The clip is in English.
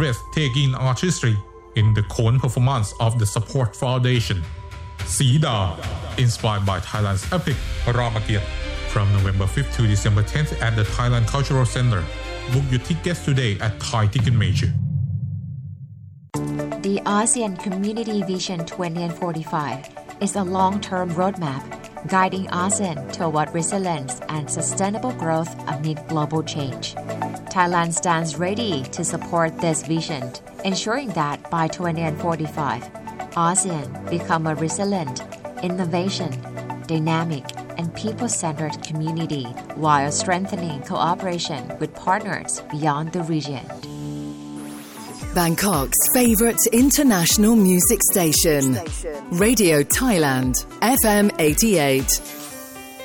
breathtaking artistry in the Khon performance of the Support Foundation. Sida, inspired by Thailand's epic Ramakiat, from November 5th to December 10th at the Thailand Cultural Center. Book your tickets today at Thai Ticketmaster. The ASEAN Community Vision 2045 is a long-term roadmap guiding ASEAN toward resilience and sustainable growth amid global change. Thailand stands ready to support this vision, ensuring that by 2045, ASEAN become a resilient, innovation, dynamic, and people-centered community while strengthening cooperation with partners beyond the region. Bangkok's favourite international music station. Radio Thailand, FM 88.